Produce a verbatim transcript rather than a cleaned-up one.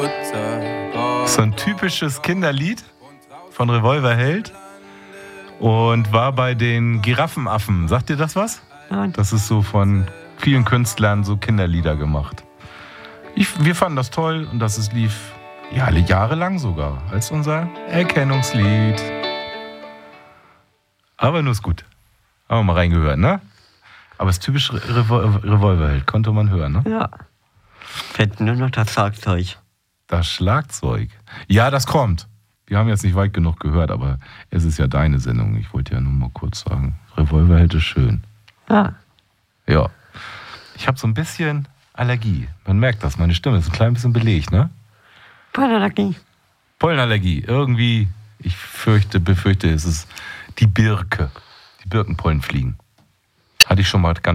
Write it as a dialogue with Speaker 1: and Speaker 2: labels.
Speaker 1: So ein typisches Kinderlied von Revolverheld und war bei den Giraffenaffen. Sagt dir das was?
Speaker 2: Nein.
Speaker 1: Das ist so von vielen Künstlern so Kinderlieder gemacht. Ich, wir fanden das toll und das ist, lief ja alle Jahre lang sogar als unser Erkennungslied. Aber nur ist gut. Haben wir mal reingehört, ne? Aber es ist typisch Revol- Revolverheld, konnte man hören, ne?
Speaker 2: Ja. Fällt nur noch das Schlagzeug.
Speaker 1: Das Schlagzeug. Ja, das kommt. Wir haben jetzt nicht weit genug gehört, aber es ist ja deine Sendung. Ich wollte ja nur mal kurz sagen, Revolverheld ist schön.
Speaker 2: Ja.
Speaker 1: Ja. Ich habe so ein bisschen Allergie. Man merkt das, meine Stimme ist ein klein bisschen belegt, ne?
Speaker 2: Pollenallergie.
Speaker 1: Pollenallergie. Irgendwie, ich fürchte, befürchte, es ist die Birke. Die Birkenpollen fliegen. Hatte ich schon mal ganz